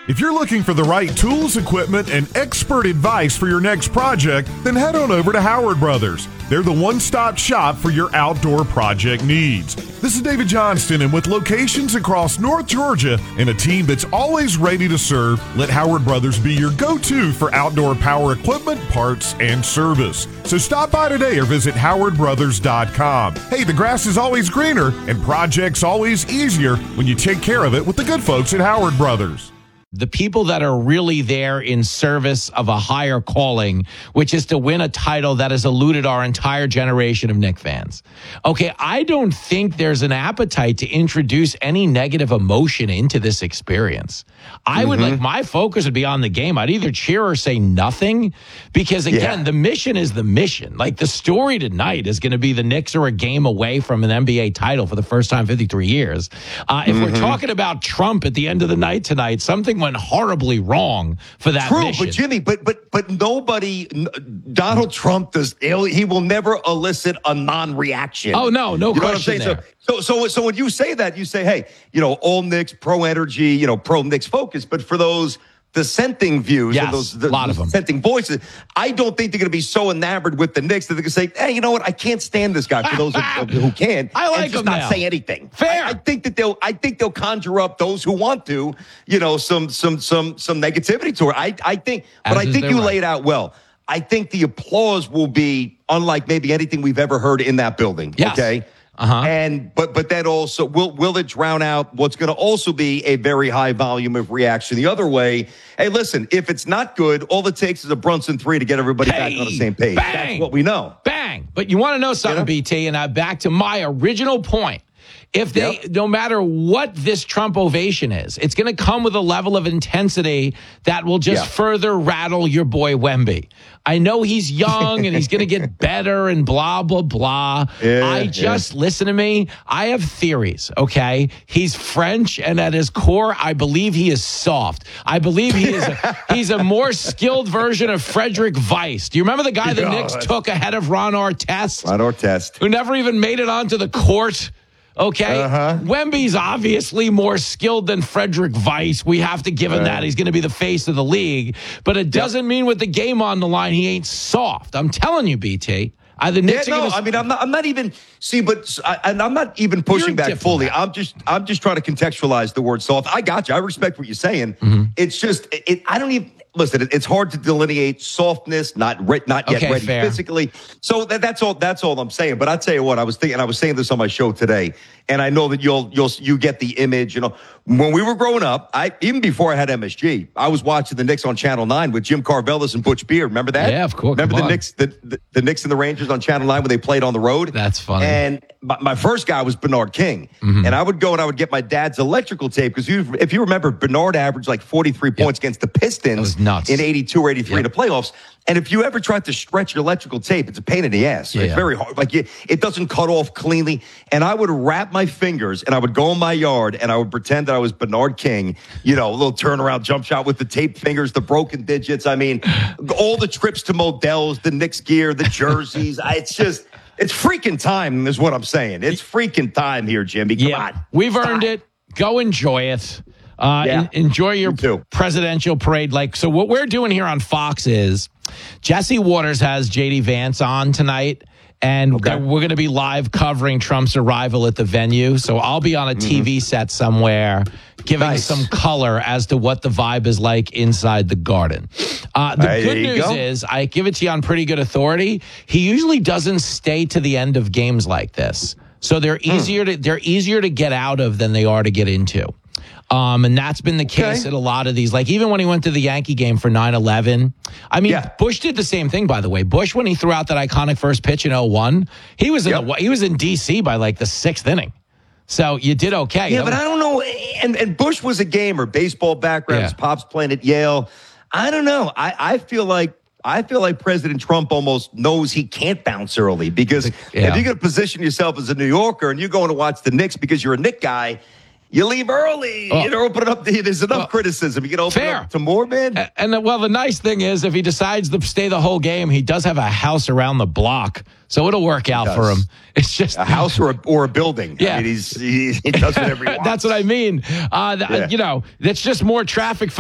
If you're looking for the right tools, equipment, and expert advice for your next project, then head on over to Howard Brothers. They're the one-stop shop for your outdoor project needs. This is David Johnston, and with locations across North Georgia and a team that's always ready to serve, let Howard Brothers be your go-to for outdoor power equipment, parts, and service. So stop by today or visit howardbrothers.com. Hey, the grass is always greener and projects always easier when you take care of it with the good folks at Howard Brothers. The people that are really there in service of a higher calling, which is to win a title that has eluded our entire generation of Knicks fans. Okay, I don't think there's an appetite to introduce any negative emotion into this experience. I would like, my focus would be on the game. I'd either cheer or say nothing, because again, the mission is the mission. Like, the story tonight is going to be the Knicks are a game away from an NBA title for the first time in 53 years. If we're talking about Trump at the end of the night tonight, something went horribly wrong for that mission. But Jimmy, but nobody, Donald Trump he will never elicit a non-reaction. Oh, no question there. So when you say that, you say, hey, all Knicks, pro-energy, pro-Knicks focus. But for those dissenting views, yes, a lot of them, dissenting voices, I don't think they're going to be so enamored with the Knicks that they're going to say, hey, you know what? I can't stand this guy. For those who can, I like and just him not now. say anything. Fair. I think they'll conjure up those who want to, some negativity to her. I think you laid out well. I think the applause will be unlike maybe anything we've ever heard in that building. Yes. Okay. And but that also will it drown out what's going to also be a very high volume of reaction the other way? Hey, listen, if it's not good, all it takes is a Brunson 3 to get everybody back on the same page. Bang, that's what we know. Bang. But you want to know something, BT, and back to my original point. If they, no matter what this Trump ovation is, it's going to come with a level of intensity that will just further rattle your boy Wemby. I know he's young and he's going to get better and blah, blah, blah. Listen to me. I have theories, okay? He's French, and at his core, I believe he is soft. I believe he's a more skilled version of Frederick Weiss. Do you remember the guy the Knicks took ahead of Ron Artest? Ron Artest. Who never even made it onto the court? Okay, Wemby's obviously more skilled than Frederick Weiss. We have to give him that. He's going to be the face of the league. But it doesn't mean with the game on the line, he ain't soft. I'm telling you, BT. I'm not even I'm not even pushing back fully. I'm just trying to contextualize the word soft. I got you. I respect what you're saying. It's just I don't even listen. It's hard to delineate softness, not yet ready physically. So that's all I'm saying. But I tell you what, I was saying this on my show today, and I know that you get the image. When we were growing up, even before I had MSG, I was watching the Knicks on Channel 9 with Jim Carvelis and Butch Beard. Remember that? Yeah, of course. Remember the Knicks, the Knicks and the Rangers on Channel 9 when they played on the road? That's funny. And my first guy was Bernard King. And I would go and I would get my dad's electrical tape, because if you remember, Bernard averaged like 43 points against the Pistons in 82 or 83 in the playoffs. And if you ever tried to stretch your electrical tape, it's a pain in the ass. It's very hard. Like it doesn't cut off cleanly. And I would wrap my fingers and I would go in my yard and I would pretend that I was Bernard King, a little turnaround jump shot with the taped fingers, the broken digits. I mean, all the trips to Modell's, the Knicks gear, the jerseys. It's freaking time is what I'm saying. It's freaking time here, Jimmy. Come on. We've earned it. Go enjoy it. Enjoy your presidential parade. So what we're doing here on Fox is Jesse Waters has JD Vance on tonight, and we're going to be live covering Trump's arrival at the venue. So I'll be on a TV set somewhere giving some color as to what the vibe is like inside the Garden. The good news is, I give it to you on pretty good authority, he usually doesn't stay to the end of games like this. So they're easier to get out of than they are to get into. And that's been the case at a lot of these. Like, even when he went to the Yankee game for 9/11. I mean, Bush did the same thing, by the way. Bush, when he threw out that iconic first pitch in 2001, he was in D.C. by like the 6th inning. So you did okay. Yeah, but I don't know. And Bush was a gamer, baseball background. His pop's playing at Yale. I don't know. I feel like President Trump almost knows he can't bounce early, because if you're going to position yourself as a New Yorker and you're going to watch the Knicks because you're a Knick guy, you leave early. Open it up. There's enough criticism. You can open it up to more, man. And the nice thing is, if he decides to stay the whole game, he does have a house around the block, so it'll work out for him. It's just a house or a building. Yeah, I mean, he does whatever he wants. That's what I mean. That's just more traffic for